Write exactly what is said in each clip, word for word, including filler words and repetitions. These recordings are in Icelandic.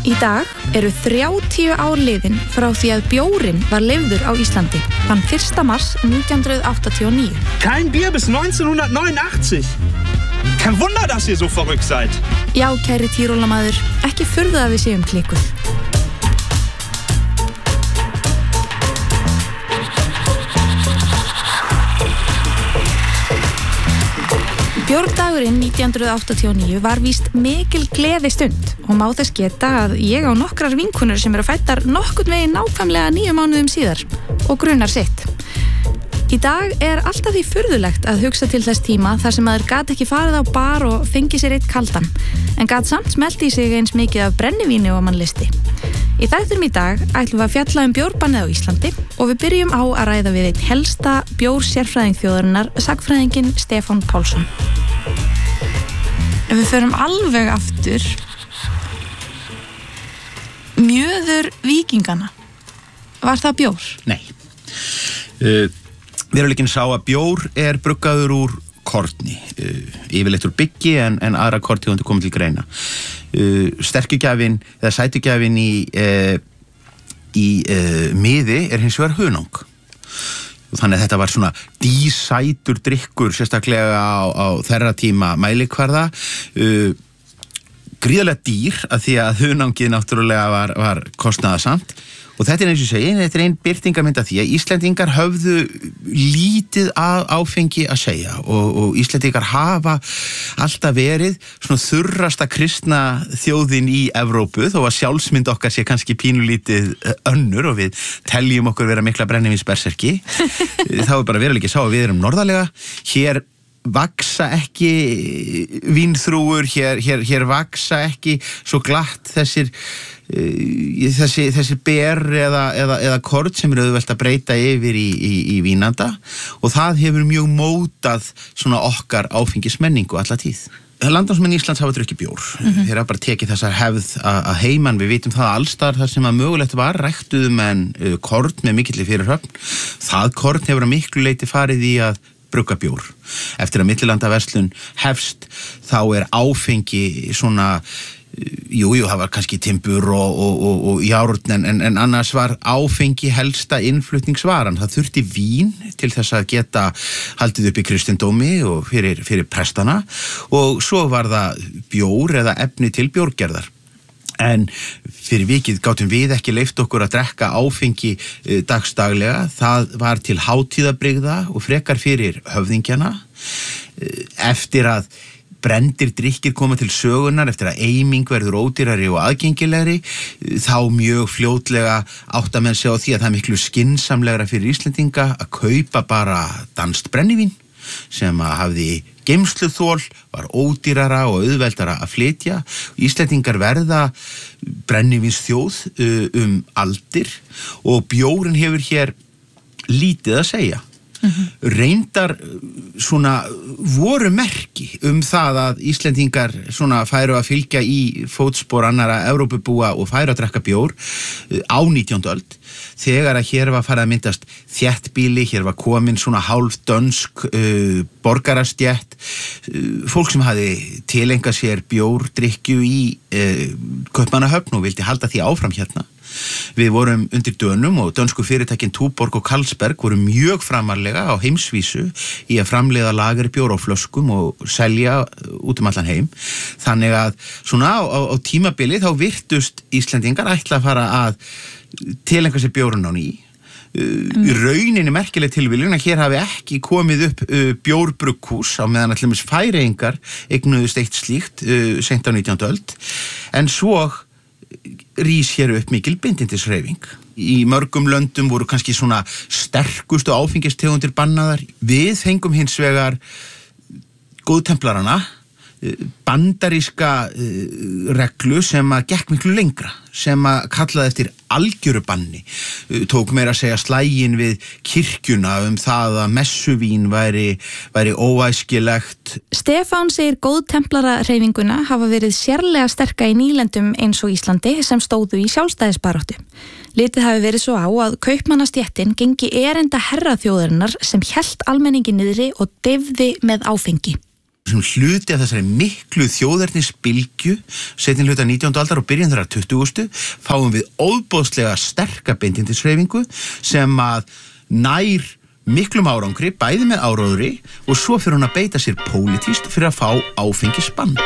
Í dag eru þrjátíu ár liðin frá því að bjórinn var leyfður á Íslandi, þann fyrsta mars nítján hundruð áttatíu og níu. Kein Bier bis neunzehnhundertneunundachtzig. Kein Wunder, dass ihr so verrückt seid. Já, kæri Tyrólamaður, ekki furðu að við séum klikkuð. Bjórdagurinn nítján hundruð áttatíu og níu var víst mikil gleðistund og má þess geta að ég á nokkrar vinkonur sem eru fæddar nokkurn veginn nákvæmlega níu mánuðum síðar og grunar sitt. Í dag er alltaf því furðulegt að hugsa til þess tíma þar sem maður gat ekki farið á bar og fengið sér eitt kaldan, en gat samt smellt í sig eins mikið af brennivíni og mann listi. Í þættinum í dag ætlum við að fjalla um bjórbannið á Íslandi og við byrjum á að ræða við einn helsta bjórsérfræðing þjóðarinnar, sagnfræðinginn Stefán Pálsson. Ef við förum alveg aftur, mjöður víkingana, var það bjór? Nei. Uh, Veruleikinn sá að bjór er bruggaður úr korni, uh, yfirleitt úr byggi en, en aðra korntegundir komið til greina. Uh, sterkugjafinn eða sætugjafinn í, uh, í uh, miði er hins vegar hunang. Þannig að þetta var svona dísætur drykkur, sérstaklega á, á þeirra tíma mælikvarða. Uh, gríðarlega dýr, að því að hunangið náttúrulega var, var kostnaðarsamt. Og þetta er eins og segi, þetta er einn birtingarmynd af því að Íslendingar höfðu lítið að áfengi að segja og, og Íslendingar hafa alltaf verið svona þurrasta kristna þjóðin í Evrópu, þó að sjálfsmynd okkar sé kannski pínulítið önnur og við teljum okkur vera mikla brennivínsberserki. Þá er bara veruleiki sá að við erum norðarlega, hér vaksa ekki vínþrúgur, hér, hér, hér vaksa ekki svo glatt þessir þessi, þessi ber eða, eða, eða kort sem eru auðvelt að breyta yfir í, í, í vínanda og það hefur mjög mótað svona okkar áfengismenningu alla tíð. Landnámsmenn Íslands hafa drukkið bjór. Mm-hmm. Þeir hafa bara tekið þessar hefð að heiman. Við vitum það allstar þar sem að mögulegt var ræktuðu menn uh, korn með mikilli fyrirhöfn. Það korn hefur að miklu leyti farið í að brugga bjór. Eftir að millilandaverslun hefst þá er áfengi svona Jú, jú, það var kannski timbur og, og, og, og járn, en, en annars var áfengi helsta innflutningsvaran. Það þurfti vín til þess að geta haldið upp í kristindómi og fyrir, fyrir prestana og svo var það bjór eða efni til bjórgerðar. En fyrir vikið gátum við ekki leyft okkur að drekka áfengi e, dagsdaglega. Það var til hátíðabrigða og frekar fyrir höfðingjana. E, eftir að brenndir drykkir koma til sögunar, eftir að eiming verður ódýrari og aðgengilegri, þá mjög fljótlega átta menn sig á því að það er miklu skynsamlegra fyrir Íslendinga að kaupa bara danskt brennivín sem að hafði geymsluþol, var ódýrara og auðveldara að flytja. Íslendingar verða brennivínsþjóð um aldir og bjórinn hefur hér lítið að segja. Mm-hmm. Reyndar svona voru merki um það að Íslendingar svona færu að fylgja í fótspor annara Evrópubúa og færu að drekka bjór á nítjándu öld þegar að hér var farið að myndast þéttbýli, hér var komin svona hálf dönsk uh, borgarastjett, uh, fólk sem hafi tilengað sér bjórdrykkju í uh, Kaupmannahöfn og vildi halda því áfram hérna. Við vorum undir Dönum og dönsku fyrirtækin Tuborg og Carlsberg voru mjög framarlega á heimsvísu í að framleiða lagerbjór á flöskum og selja út um allan heim. Þannig að svona á, á, á tímabili þá virtust Íslendingar ætla að fara að tilenga sér bjórun á ný. Mm. Rauninni merkileg tilviljun að hér hafi ekki komið upp uh, bjórbrughús á meðan allir Færeyingar eignuðust eitt slíkt uh, seint á nítjándu öld, en svo rís hér upp mikil bindindishreyfing. Í mörgum löndum voru kannski svona sterkustu áfengistegundir bannaðar. Við fengum hins vegar góðtemplarana, bandaríska reglu sem að gekk miklu lengra, sem að kallaði eftir algjöru banni, tók meira að segja slægin við kirkjuna um það að messuvín væri, væri óæskilegt. Stefán segir góðtemplara-hreyfinguna hafa verið sérlega sterka í nýlendum eins og Íslandi sem stóðu í sjálfstæðisbaráttu. Litið hafi verið svo á að kaupmannastéttin gengi erinda herraþjóðarinnar sem hélt almenningi niðri og deyfði með áfengi. sem hluti af þessari miklu þjóðernisbylgju seinni hluta nítjándu aldar og byrjun þeirra tuttugustu fáum við óboðslega sterka bindindishreyfingu sem að nær miklum árangri, bæði með áróðri og svo fyrir hún að beita sér pólitískt fyrir að fá áfengisbann.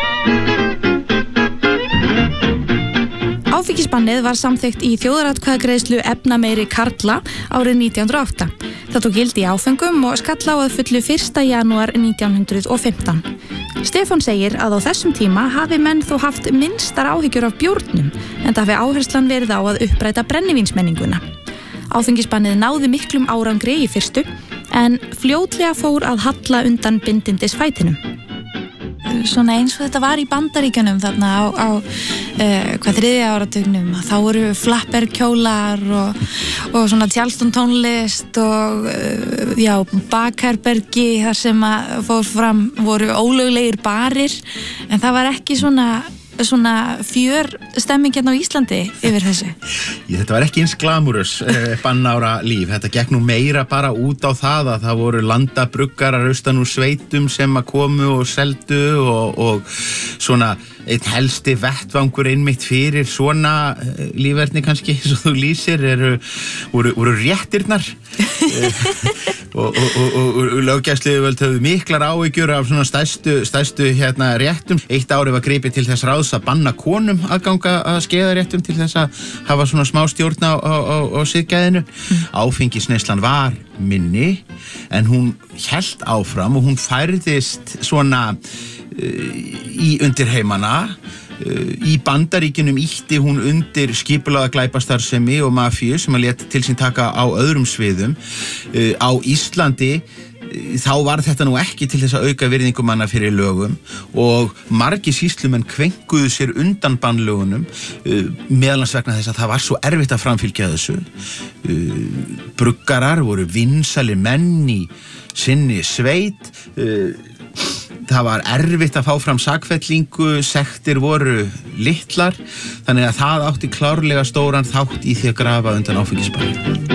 Áfengisbannið var samþykkt í þjóðaratkvæðagreiðslu efnameiri karla árið nítján hundruð og átta. Það tók gildi í áfengum og skall á að fullu fyrsta janúar nítján hundruð og fimmtán. Stefán segir að á þessum tíma hafi menn þó haft minnstar áhyggjur af bjórnum en það hafi áherslan verið á að uppræta brennivínsmenninguna. Áfengisbannið náði miklum árangri í fyrstu en fljótlega fór að halla undan bindindisfætinum. Svona eins og þetta var í Bandaríkjunum þarna á, á uh, hvað þriðja áratugnum, þá voru flapperkjólar og, og svona Charleston tónlist og uh, já, bakherbergi þar sem að fór fram voru ólöglegir barir en það var ekki svona svona fjör stemming hérna á Íslandi yfir þessu. Ég, þetta var ekki eins glamúrus eh, bannára líf. Þetta gekk nú meira bara út á það að það voru landabruggarar austan úr sveitum sem að komu og seldu og, og svona einn helsti vettvangur einmitt fyrir svona eh, lífverðni kannski, svo þú lýsir, eru, voru, voru réttirnar og, og, og, og, og löggæsluyfirvöld höfðu miklar áhyggjur af svona stærstu, stærstu hérna réttum. Eitt ári var gripið til þess ráðs að banna konum aðganga að skeiðaréttum til þess að hafa svona smá stjórn á, á, á, á siðgæðinu. Mm. Áfengisneyslan var minni en hún hélt áfram og hún færðist svona í undirheimana. Í Bandaríkjunum ýtti hún undir skipulagða glæpastarfsemi og mafíu sem að lét til sín taka á öðrum sviðum. Á Íslandi þá var þetta nú ekki til þess að auka virðingu manna fyrir lögum og margir sýslumenn kvenkuðu sér undan bannlögunum meðalans vegna þess að það var svo erfitt að framfylgja þessu. Bruggarar voru vinsælir menn í sinni sveit. Það var erfitt að fá fram sakfellingu, sektir voru litlar, þannig að það átti klárlega stóran þátt í því að grafa undan áfengisbanni.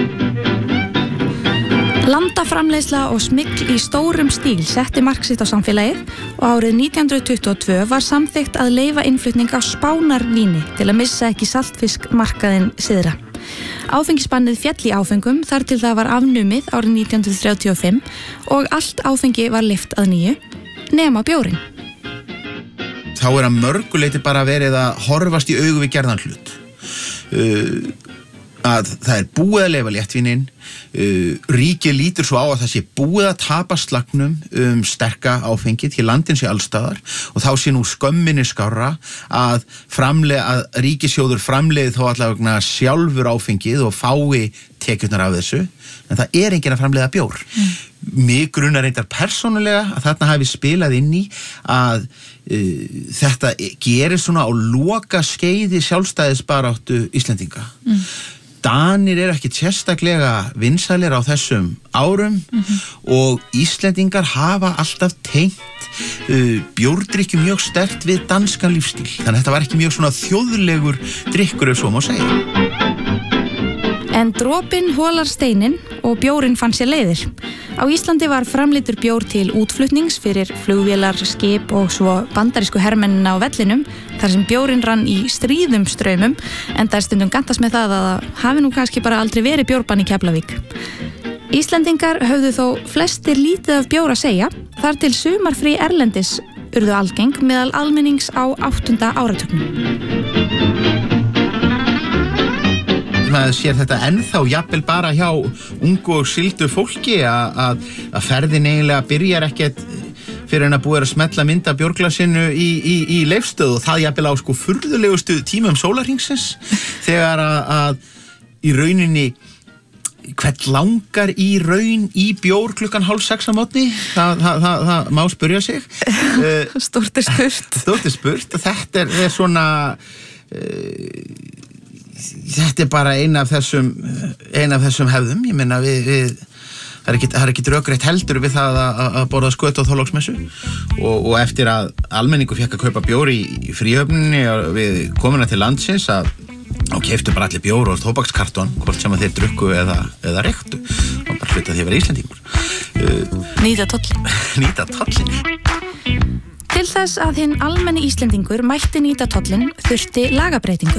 Landaframleiðsla og smygl í stórum stíl setti mark sitt á samfélagið og árið nítján hundruð tuttugu og tvö var samþykkt að leyfa innflutning á spánarvíni til að missa ekki saltfiskmarkaðinn syðra. Áfengisbannið féll í áfengum þar til það var afnumið árið nítján hundruð þrjátíu og fimm og allt áfengi var lyft að nýju, nema bjórinn. Þá er að mörguleiti bara verið að horfast í augu við gerðan hlut. Uh, að það er búið að leyfa léttvínin, uh, ríkið lítur svo á að það sé búið að tapa slagnum um sterka áfengi til landin sé allstaðar og þá sé nú skömminni skárra að, framle, að ríkissjóður framleiði þó allavega sjálfur áfengið og fái tekjurnar af þessu, en það er enginn að framleiða bjór. Mm. Mig grunar reyndar persónulega að þarna hafi spilað inn í að uh, þetta gerir svona á loka skeiði sjálfstæðisbaráttu Íslendinga. Mm. Danir eru ekki sérstaklega vinsælir á þessum árum mm-hmm. og Íslendingar hafa alltaf tengt uh, bjórdrykkju mjög sterkt við danskan lífstíl. Þannig að þetta var ekki mjög svona þjóðlegur drykkur ef svo má segja. En dropinn holar steinin og bjórinn fann sér leiðir. Á Íslandi var framleiddur bjór til útflutnings fyrir flugvélar, skip og svo bandarísku hermennina á vellinum þar sem bjórinn rann í stríðum straumum en það er stundum gantast með það að það hafi nú kannski bara aldrei verið bjórbann í Keflavík. Íslendingar höfðu þó flestir lítið af bjór að segja þar til sumarfrí erlendis urðu algeng meðal almennings á áttunda áratugnum. Maður sér þetta ennþá jafnvel bara hjá ungu og sildu fólki að ferðin eiginlega byrjar ekkert fyrir en að búið að smetla mynda bjórglasinu í, í, í leifstöð og það jafnvel á sko furðulegustu tímum sólarhringsins þegar að, að í rauninni hvern langar í raun í bjór klukkan hálf sex á mótni, það, það, það, það má spyrja sig. Stórt er spurt. Stórt er spurt og þetta er, er svona... Uh, Þetta er bara eina af þessum, eina af þessum hefðum. Ég meina við, við það er ekki, það er ekki rökrétt heldur við það að, að borða skötu á Þorláksmessu og, og eftir að almenningu fékk að kaupa bjór í, í fríhöfninni við komuna til landsins að og keyptu bara allir bjór og tóbakskartón hvort sem að þeir drukku eða, eða reyktu og bara hluta því að vera Íslendingur. Nýta tollin. Nýta tollin. Til þess að hinn almenni Íslendingur mætti nýta tollinn þurfti lagabreitingu.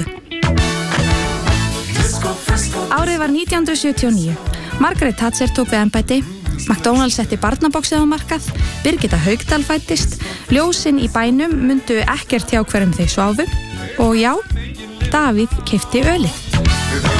Árið var nítján hundruð sjötíu og níu. Margaret Thatcher tók við embætti, McDonald's setti barnaboxið á markað, Birgitta Haukdal fæddist, ljósin í bænum mundu ekkert hjá hverjum þau sváfu og já, Davíð keypti ölið.